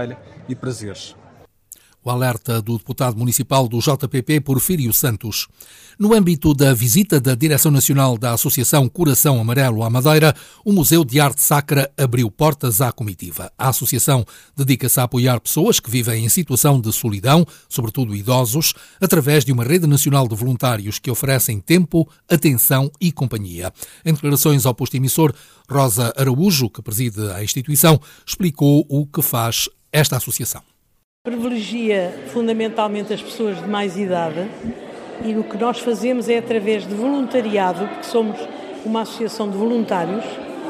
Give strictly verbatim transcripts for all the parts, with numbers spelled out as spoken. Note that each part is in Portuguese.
e prazeres. O alerta do deputado municipal do J P P, Porfírio Santos. No âmbito da visita da Direção Nacional da Associação Coração Amarelo à Madeira, o Museu de Arte Sacra abriu portas à comitiva. A associação dedica-se a apoiar pessoas que vivem em situação de solidão, sobretudo idosos, através de uma rede nacional de voluntários que oferecem tempo, atenção e companhia. Em declarações ao posto emissor, Rosa Araújo, que preside a instituição, explicou o que faz esta associação. Privilegia fundamentalmente as pessoas de mais idade e o que nós fazemos é através de voluntariado, porque somos uma associação de voluntários,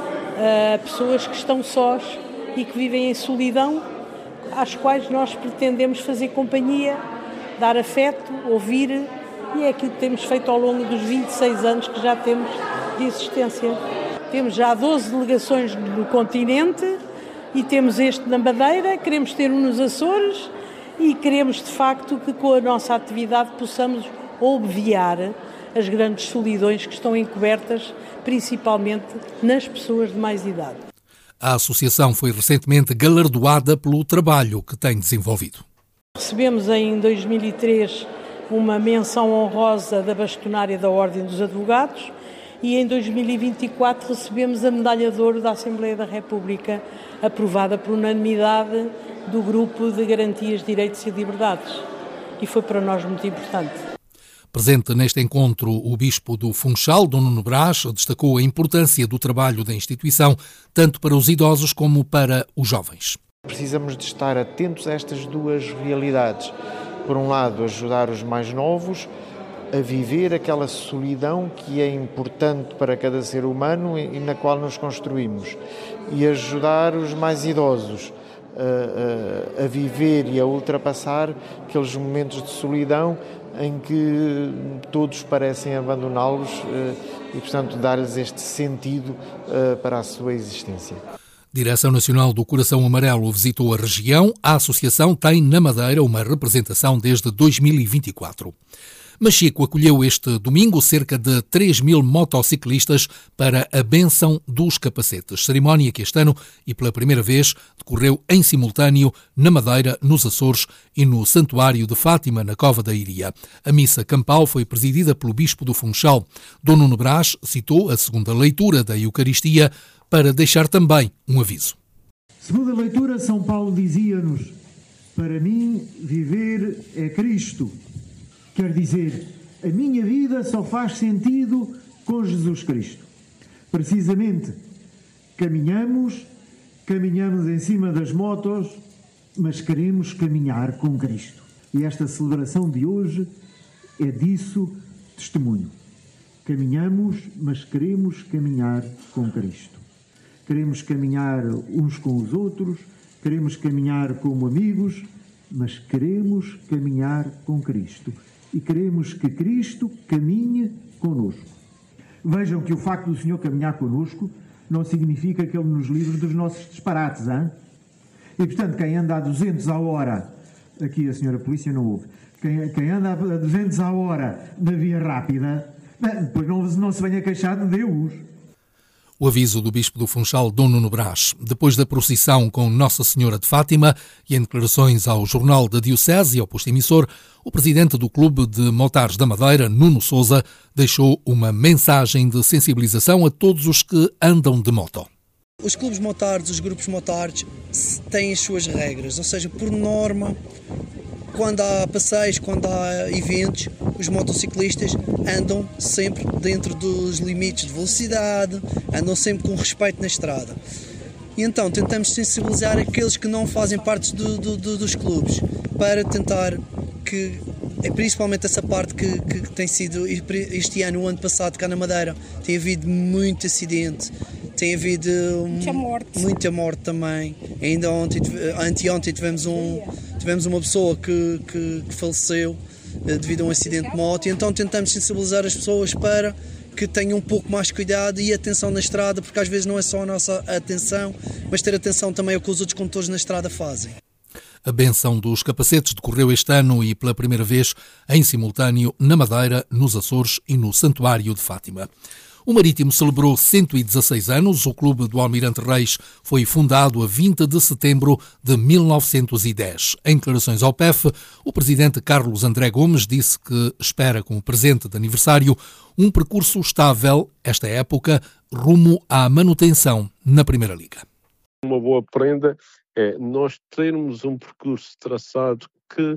uh, pessoas que estão sós e que vivem em solidão, às quais nós pretendemos fazer companhia, dar afeto, ouvir, e é aquilo que temos feito ao longo dos vinte e seis anos que já temos de existência. Temos já doze delegações no continente, e temos este na Madeira, queremos ter um nos Açores e queremos de facto que com a nossa atividade possamos obviar as grandes solidões que estão encobertas principalmente nas pessoas de mais idade. A associação foi recentemente galardoada pelo trabalho que tem desenvolvido. Recebemos em dois mil e três uma menção honrosa da bastonária da Ordem dos Advogados e em dois mil e vinte e quatro recebemos a medalha de ouro da Assembleia da República, aprovada por unanimidade do Grupo de Garantias de Direitos e Liberdades. E foi para nós muito importante. Presente neste encontro, o Bispo do Funchal, Dom Nuno Brás, destacou a importância do trabalho da instituição, tanto para os idosos como para os jovens. Precisamos de estar atentos a estas duas realidades. Por um lado, ajudar os mais novos a viver aquela solidão que é importante para cada ser humano e na qual nos construímos, e ajudar os mais idosos a, a, a viver e a ultrapassar aqueles momentos de solidão em que todos parecem abandoná-los e, portanto, dar-lhes este sentido para a sua existência. Direção Nacional do Coração Amarelo visitou a região. A associação tem na Madeira uma representação desde dois mil e vinte e quatro. Machico acolheu este domingo cerca de três mil motociclistas para a bênção dos capacetes, cerimónia que este ano e pela primeira vez decorreu em simultâneo na Madeira, nos Açores e no Santuário de Fátima, na Cova da Iria. A missa campal foi presidida pelo Bispo do Funchal. Dom Nuno Brás citou a segunda leitura da Eucaristia para deixar também um aviso. Segunda leitura, São Paulo dizia-nos: para mim viver é Cristo. Quer dizer, a minha vida só faz sentido com Jesus Cristo. Precisamente, caminhamos, caminhamos em cima das motos, mas queremos caminhar com Cristo. E esta celebração de hoje é disso testemunho. Caminhamos, mas queremos caminhar com Cristo. Queremos caminhar uns com os outros, queremos caminhar como amigos, mas queremos caminhar com Cristo. E queremos que Cristo caminhe connosco. Vejam que o facto do Senhor caminhar connosco não significa que Ele nos livre dos nossos disparates, hein? E, portanto, quem anda a duzentos à hora, aqui a senhora polícia não ouve, quem, quem anda a duzentos à hora na via rápida, depois não, não se venha queixar de Deus. O aviso do Bispo do Funchal, Dom Nuno Brás. Depois da procissão com Nossa Senhora de Fátima e em declarações ao Jornal da Diocese e ao posto emissor, o presidente do Clube de Motares da Madeira, Nuno Sousa, deixou uma mensagem de sensibilização a todos os que andam de moto. Os clubes motares, os grupos motares têm as suas regras, ou seja, por norma, quando há passeios, quando há eventos, os motociclistas andam sempre dentro dos limites de velocidade, andam sempre com respeito na estrada. E então tentamos sensibilizar aqueles que não fazem parte do, do, do, dos clubes, para tentar que, é principalmente essa parte que, que, que tem sido, este ano, o ano passado, cá na Madeira, tem havido muito acidente, tem havido muita morte, muita morte também. Ainda ontem, anteontem tivemos, um, tivemos uma pessoa que, que, que faleceu devido a um acidente de moto, e então tentamos sensibilizar as pessoas para que tenham um pouco mais cuidado e atenção na estrada, porque às vezes não é só a nossa atenção, mas ter atenção também ao que os outros condutores na estrada fazem. A bênção dos capacetes decorreu este ano e pela primeira vez em simultâneo na Madeira, nos Açores e no Santuário de Fátima. O Marítimo celebrou cento e dezasseis anos. O clube do Almirante Reis foi fundado a vinte de setembro de mil novecentos e dez. Em declarações ao P E F, o presidente Carlos André Gomes disse que espera, como presente de aniversário, um percurso estável, esta época, rumo à manutenção na Primeira Liga. Uma boa prenda é nós termos um percurso traçado que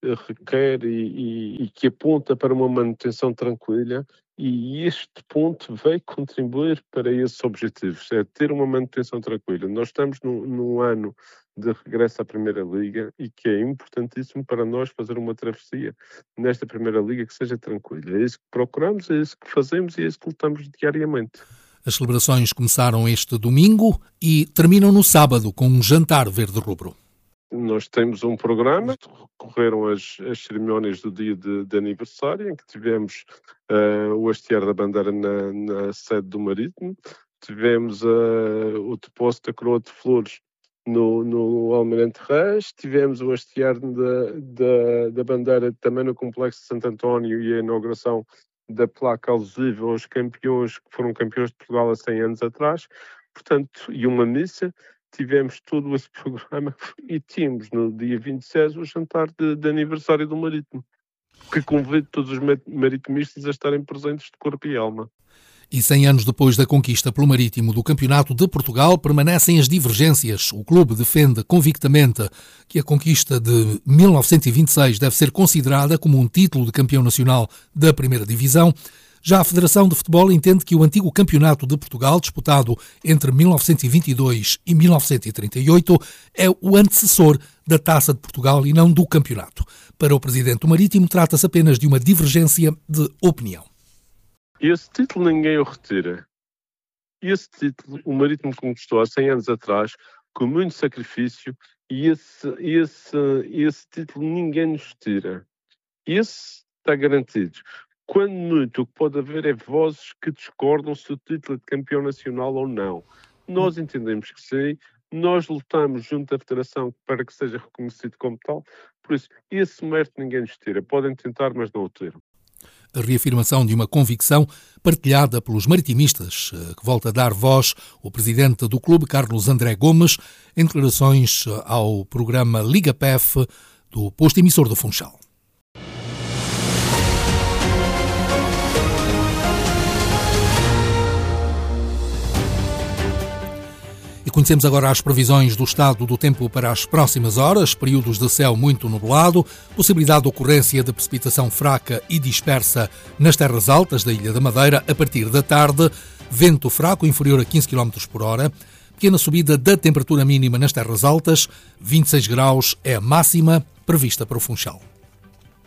requer e, e, e que aponta para uma manutenção tranquila, e este ponto veio contribuir para esses objetivos, é ter uma manutenção tranquila. Nós estamos num, num ano de regresso à Primeira Liga e que é importantíssimo para nós fazer uma travessia nesta Primeira Liga que seja tranquila. É isso que procuramos, é isso que fazemos e é isso que lutamos diariamente. As celebrações começaram este domingo e terminam no sábado com um jantar verde-rubro. Nós temos um programa, decorreram as, as cerimónias do dia de, de aniversário, em que tivemos uh, o hastear da bandeira na, na sede do Marítimo, tivemos uh, o depósito da coroa de flores no, no Almirante Reis, tivemos o hastear da, da, da bandeira também no Complexo de Santo António e a inauguração da placa alusiva aos campeões que foram campeões de Portugal há cem anos atrás, portanto, e uma missa. Tivemos todo esse programa e tínhamos no dia vinte e seis o jantar de, de aniversário do Marítimo, que convido todos os maritimistas a estarem presentes de corpo e alma. E cem anos depois da conquista pelo Marítimo do Campeonato de Portugal, permanecem as divergências. O clube defende convictamente que a conquista de mil novecentos e vinte e seis deve ser considerada como um título de campeão nacional da Primeira Divisão. Já a Federação de Futebol entende que o antigo Campeonato de Portugal, disputado entre mil novecentos e vinte e dois e mil novecentos e trinta e oito, é o antecessor da Taça de Portugal e não do campeonato. Para o presidente do Marítimo, trata-se apenas de uma divergência de opinião. Esse título ninguém o retira. Esse título o Marítimo conquistou há cem anos atrás, com muito sacrifício, e esse, esse, esse título ninguém nos tira. Esse está garantido. Quando muito, o que pode haver é vozes que discordam se o título é de campeão nacional ou não. Nós entendemos que sim, nós lutamos junto à Federação para que seja reconhecido como tal, por isso, esse mérito ninguém nos tira. Podem tentar, mas não o tiram. A reafirmação de uma convicção partilhada pelos maritimistas, que volta a dar voz o presidente do clube, Carlos André Gomes, em declarações ao programa Liga P F do posto emissor do Funchal. E conhecemos agora as previsões do estado do tempo para as próximas horas, períodos de céu muito nublado, possibilidade de ocorrência de precipitação fraca e dispersa nas terras altas da Ilha da Madeira a partir da tarde, vento fraco inferior a quinze quilómetros por hora, pequena subida da temperatura mínima nas terras altas, vinte e seis graus é a máxima prevista para o Funchal.